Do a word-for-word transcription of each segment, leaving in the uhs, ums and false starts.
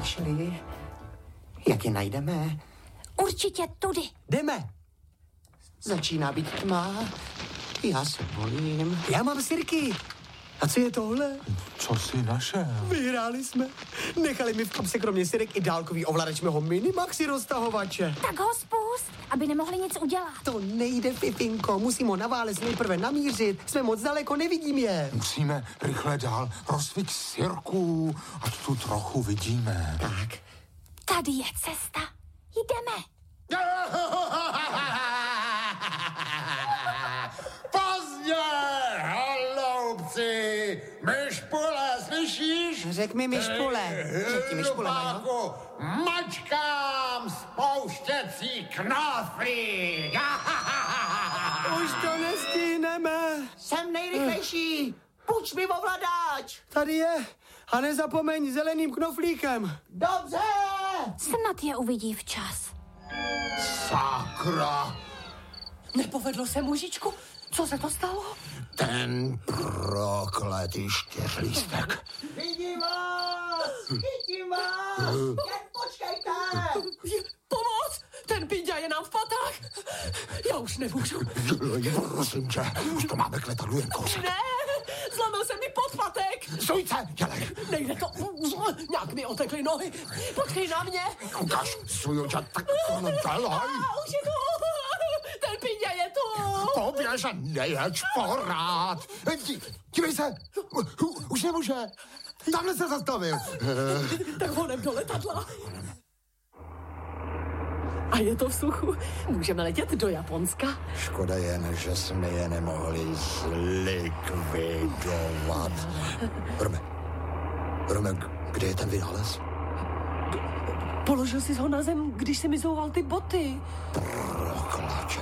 našli. Jak je najdeme? Určitě tudy. Jdeme. Začíná být tma. Já se bojím. Já mám sirky. A co je tohle? Co jsi našel? Vyhráli jsme. Nechali mi v kapse kromě sirek i dálkový ovladač mého minimaxi roztahovače. Tak ho spust, aby nemohli nic udělat. To nejde, Pipinko. Musím ho na válec nejprve namířit. Jsme moc daleko, nevidím je. Musíme rychle dál rozsvít sirků, ať tu trochu vidíme. Tak. Tady je cesta. Jdeme. Pozdě, haloubci! Myšpule, slyšíš? Řek mi myšpule. Řek ti myšpule, Majo. Mačkám spouštěcí knoflík! Už to nestihneme. Jsem nejrychlejší. Půjč mi ovladač. Tady je. A nezapomeň zeleným knoflíkem. Dobře. Snad je uvidí včas. Sakra! Nepovedlo se, mužičku? Co se to stalo? Ten prokletý čtyřlístek. Vidím vás! Vidím vás! Jen počkejte! Pomoc! Ten píďa je nám v patách! Já už nemůžu. Prosím tě, už to máme k letadlu jen kousek. Ne! Zlomil se mi podpatek! Stojce, dělej! Nejde to! Nějak mi otekly nohy! Počkej na mě! Ukaž, suju tě, tak to nedělej! A už je tu! Ten píďa je tu! Poběž a nejeď porád! Dí, dívej se, U, už nemůže. Tamhle se zastavil. Tak honem do letadla. A je to v suchu. Můžeme letět do Japonska. Škoda jen, že jsme je nemohli zlikvidovat. Rome, Rome, kde je ten vynález? Položil jsi ho na zem, když si mi zouval ty boty. Proklatě.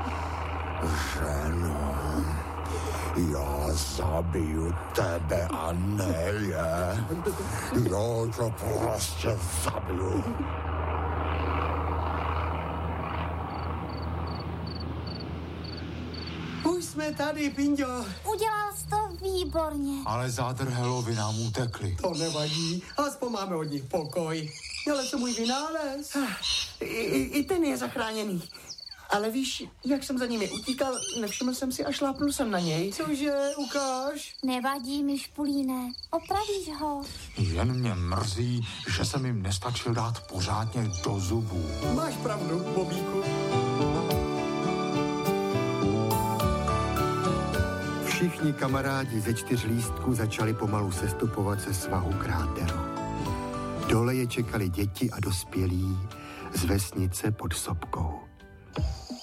Ženo, já zabiju tebe a ne je. Já to prostě zabiju. Už jsme tady, Pinďo. Udělal jsi to výborně. Ale zádrhelovi nám utekli. To nevadí, aspoň máme od nich pokoj. Ale co můj vynález? I, i, I ten je zachráněný. Ale víš, jak jsem za nimi utíkal, nevšiml jsem si a šlápnul jsem na něj. Cože, ukáž? Nevadí mi, Špulíne. Opravíš ho. Jen mě mrzí, že jsem jim nestačil dát pořádně do zubů. Máš pravdu, Bobíku. Všichni kamarádi ze čtyř lístků začali pomalu sestupovat ze svahu kráteru. Dole je čekali děti a dospělí z vesnice pod sopkou.